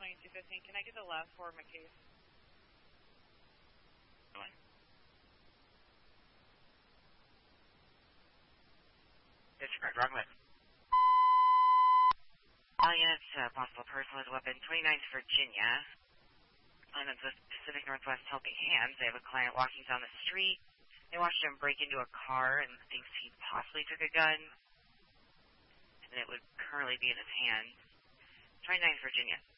2215. Can I get the last four of my case? Disregard, wrong list. Units, possible person with weapon, 29th Virginia. On the Pacific Northwest Helping Hands, they have a client walking down the street. They watched him break into a car and thinks he possibly took a gun. And it would currently be in his hand. 29th Virginia.